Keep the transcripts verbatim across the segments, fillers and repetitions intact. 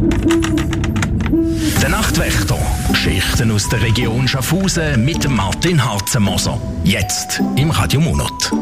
Der Nachtwächter. Geschichten aus der Region Schaffhausen mit Martin Harzenmoser. Jetzt im Radio Monat.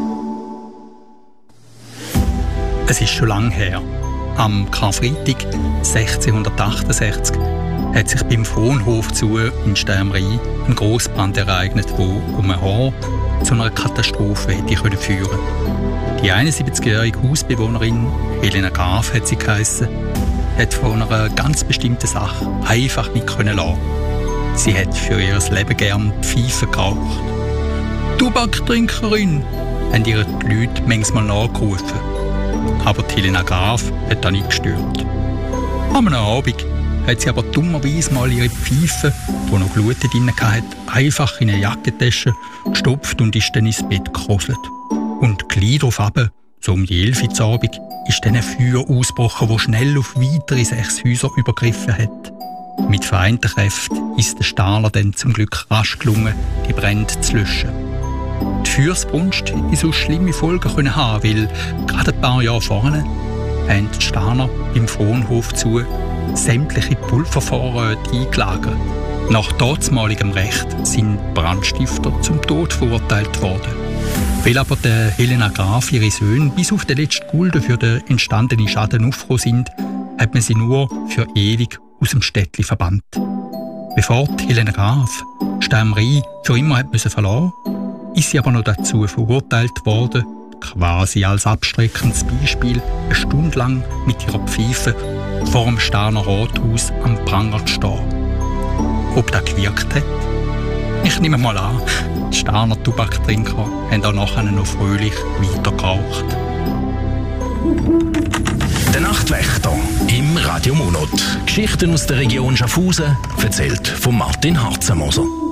Es ist schon lange her. Am Karfreitag sechzehnhundertachtundsechzig hat sich beim Fronhof zu in Stärmrhein ein Grossbrand ereignet, der um ein Haar zu einer Katastrophe hätte führen können. Die einundsiebzigjährige Hausbewohnerin, Helena Graf hat sie geheissen, hat von einer ganz bestimmten Sache einfach nicht können lassen. Sie hat für ihr Leben gern Pfeife geraucht. «Tabaktrinkerin!» haben ihr die Leute manchmal nachgerufen. Aber die Helena Graf hat das nicht gestört. Am Abend hat sie aber dummerweise mal ihre Pfeife, die noch Glut drin hatte, einfach in eine Jackentasche gestopft und ist dann ins Bett gekroselt. Und gleich darauf runter, so um die elf Uhr Abend, ist dann ein Feuer ausgebrochen, das schnell auf weitere sechs Häuser übergriffen hat. Mit vereinten Kräften ist der Stahler dann zum Glück rasch gelungen, die Brände zu löschen. Die Feuersbrunst hätte so schlimme Folgen können haben, weil gerade ein paar Jahre vorne haben die Stahler im Fronhof zu sämtliche Pulvervorräte eingelagert. Nach dortmaligem Recht sind Brandstifter zum Tod verurteilt worden. Weil aber der Helena Graf ihre Söhne bis auf den letzten Gulden für den entstandenen Schaden aufgekommen sind, hat man sie nur für ewig aus dem Städtli verbannt. Bevor die Helena Graf Stärmrhein für immer hat müssen verlassen, ist sie aber noch dazu verurteilt worden, quasi als abstreckendes Beispiel eine Stunde lang mit ihrer Pfeife vor dem Stahler Rathaus am Pranger zu stehen. Ob das gewirkt hat? Ich nehme mal an, die Stahler Tabaktrinker haben auch nachher noch fröhlich weiter geraucht. Der Nachtwächter im Radio Monat. Geschichten aus der Region Schaffhausen, erzählt von Martin Harzenmoser.